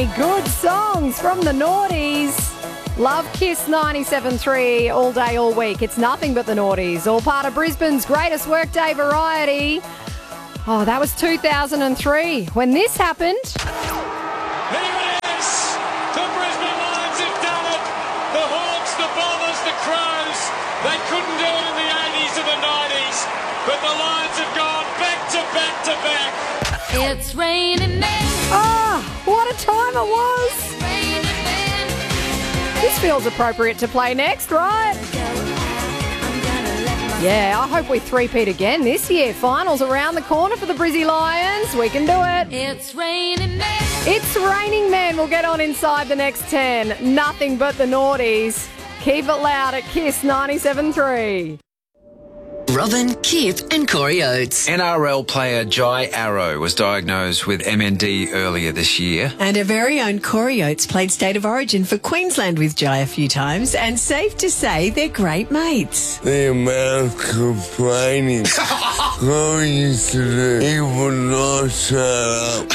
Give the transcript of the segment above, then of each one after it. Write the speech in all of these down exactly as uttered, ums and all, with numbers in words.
good songs from the Naughties. Love Kiss ninety-seven three all day, all week. It's nothing but the Naughties. All part of Brisbane's greatest workday variety. Oh, that was two thousand three when this happened. Here it is. The Brisbane Lions have done it. The Hawks, the Bombers, the Crows. They couldn't do it in the eighties or the nineties. But the Lions have gone back to back to back. It's raining men. Ah, what a time it was. It's raining men. This feels appropriate to play next, right? Yeah, I hope we three-peat again this year. Finals around the corner for the Brizzy Lions. We can do it. It's raining men. It's raining men. We'll get on inside the next ten. Nothing but the Naughties. Keep it loud at Kiss ninety-seven three. Robin, Kip and Corey Oates. N R L player Jai Arrow was diagnosed with M N D earlier this year. And our very own Corey Oates played State of Origin for Queensland with Jai a few times, and safe to say they're great mates. The amount of complaining Corey used to do, he would not shut up.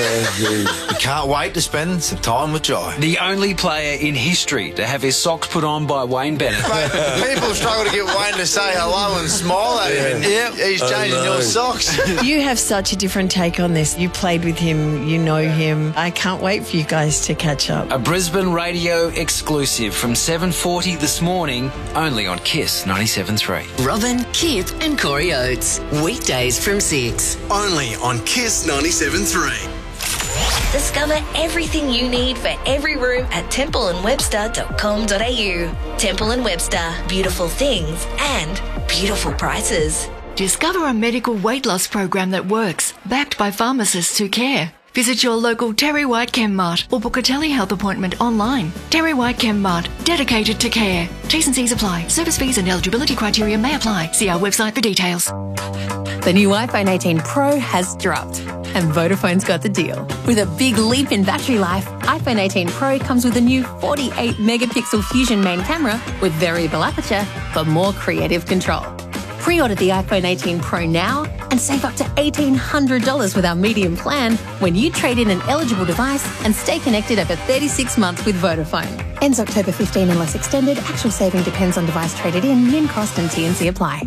We can't wait to spend some time with Jai. The only player in history to have his socks put on by Wayne Bennett. People struggle to get Wayne to say hello and smile at him. Yeah. Yep, he's changing your socks. You have such a different take on this. You played with him, you know him. I can't wait for you guys to catch up. A Brisbane radio exclusive from seven forty this morning, only on Kiss ninety-seven three. Robin, Kip and Corey Oates. Weekdays from six. Only on Kiss ninety-seven three. Discover everything you need for every room at temple and webster dot com dot a u. Temple and Webster, beautiful things and beautiful prices. Discover a medical weight loss program that works, backed by pharmacists who care. Visit your local Terry White ChemMart or book a telehealth appointment online. Terry White ChemMart, dedicated to care. T's and C's apply. Service fees and eligibility criteria may apply. See our website for details. The new iPhone eighteen Pro has dropped, and Vodafone's got the deal. With a big leap in battery life, iPhone eighteen Pro comes with a new forty-eight megapixel Fusion main camera with variable aperture for more creative control. Pre-order the iPhone eighteen Pro now and save up to eighteen hundred dollars with our medium plan when you trade in an eligible device and stay connected over thirty-six months with Vodafone. Ends October fifteenth unless extended. Actual saving depends on device traded in. Min cost and T and C apply.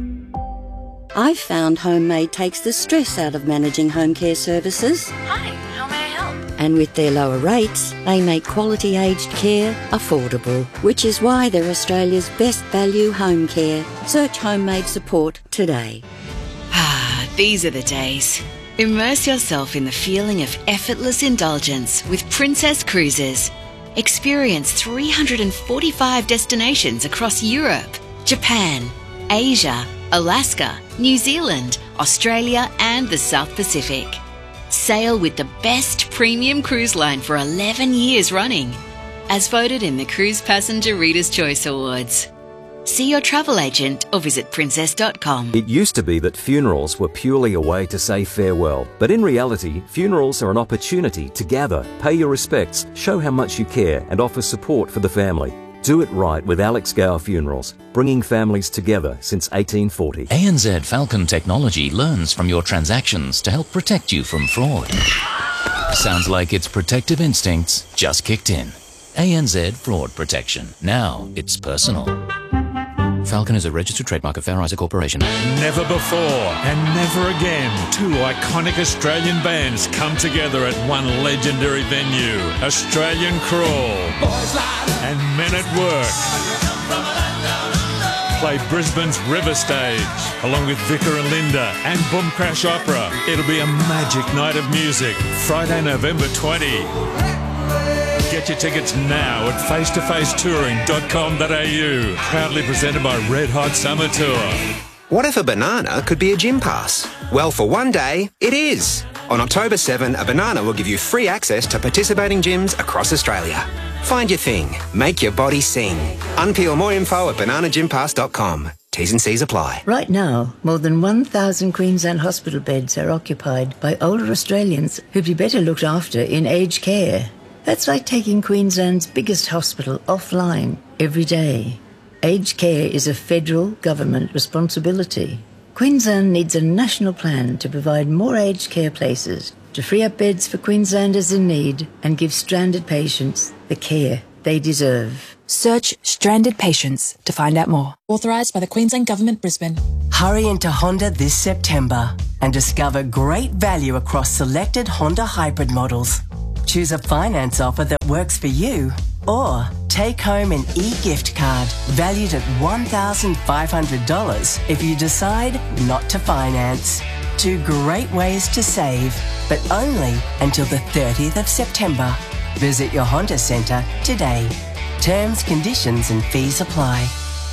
I've found Homemade takes the stress out of managing home care services. Hi, how may I help? And with their lower rates, they make quality aged care affordable, which is why they're Australia's best value home care. Search Homemade support today. Ah, these are the days. Immerse yourself in the feeling of effortless indulgence with Princess Cruises. Experience three hundred forty-five destinations across Europe, Japan, Asia, Alaska, New Zealand, Australia and the South Pacific. Sail with the best premium cruise line for eleven years running, as voted in the Cruise Passenger Reader's Choice Awards. See your travel agent or visit princess dot com. It used to be that funerals were purely a way to say farewell, but in reality, funerals are an opportunity to gather, pay your respects, show how much you care and offer support for the family. Do it right with Alex Gower Funerals, bringing families together since eighteen forty. A N Z Falcon Technology learns from your transactions to help protect you from fraud. Sounds like its protective instincts just kicked in. A N Z Fraud Protection. Now it's personal. Falcon is a registered trademark of Fair Isaac Corporation. Never before and never again, two iconic Australian bands come together at one legendary venue, Australian Crawl and Men at Work. Play Brisbane's River Stage, along with Vicar and Linda and Boom Crash Opera. It'll be a magic night of music, Friday, November twentieth. Get your tickets now at face to face touring dot com dot a u. Proudly presented by Red Hot Summer Tour. What if a banana could be a gym pass? Well, for one day, it is. On October seventh, a banana will give you free access to participating gyms across Australia. Find your thing. Make your body sing. Unpeel more info at banana gym pass dot com. T's and C's apply. Right now, more than one thousand Queensland hospital beds are occupied by older Australians who'd be better looked after in aged care. That's like taking Queensland's biggest hospital offline every day. Aged care is a federal government responsibility. Queensland needs a national plan to provide more aged care places to free up beds for Queenslanders in need and give stranded patients the care they deserve. Search Stranded Patients to find out more. Authorised by the Queensland Government, Brisbane. Hurry into Honda this September and discover great value across selected Honda hybrid models. Choose a finance offer that works for you, or take home an e-gift card valued at one thousand five hundred dollars if you decide not to finance. Two great ways to save, but only until the thirtieth of September. Visit your Honda Centre today. Terms, conditions and fees apply.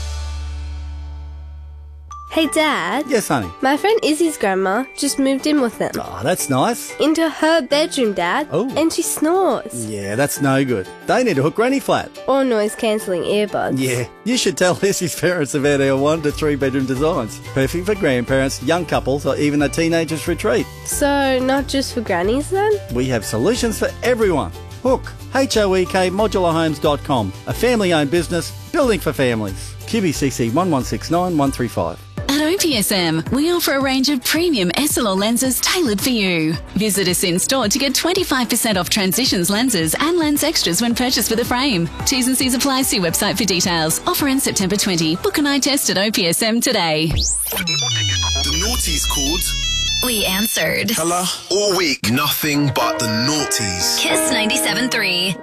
Hey Dad. Yes, honey. My friend Izzy's grandma just moved in with them. Oh, that's nice. Into her bedroom, Dad. Oh. And she snores. Yeah, that's no good. They need to hook Granny flat. Or noise-cancelling earbuds. Yeah, you should tell Lizzie's parents about our one to three bedroom designs. Perfect for grandparents, young couples or even a teenager's retreat. So, not just for grannies then? We have solutions for everyone. Hook, H O E K modular homes dot com, a family-owned business building for families. Q B C C one one six nine one three five. At O P S M, we offer a range of premium S L R lenses tailored for you. Visit us in store to get twenty-five percent off Transitions lenses and lens extras when purchased with a frame. T's and C's apply. See website for details. Offer ends September twentieth. Book an eye test at O P S M today. The Naughties called. We answered. Hello? All week, nothing but the Naughties. Kiss ninety-seven point three.